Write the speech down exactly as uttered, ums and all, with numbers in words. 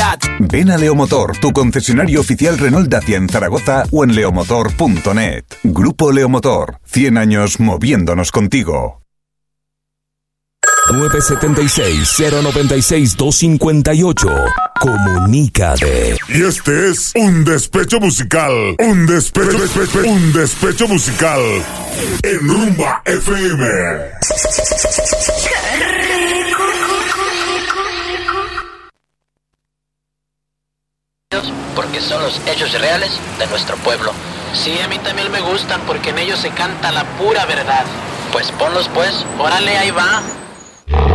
calidad. Ven a Leomotor, tu concesionario oficial Renault Dacia en Zaragoza o en leomotor punto net. Grupo Leomotor, cien años moviéndonos contigo. nueve siete seis, cero nueve seis, dos cinco ocho. Comunícate. Y este es un despecho musical. Un despecho, despecho, un despecho musical en Rumba F M. Porque son los hechos reales de nuestro pueblo. Sí, a mí también me gustan porque en ellos se canta la pura verdad. Pues ponlos pues. Órale, ahí va.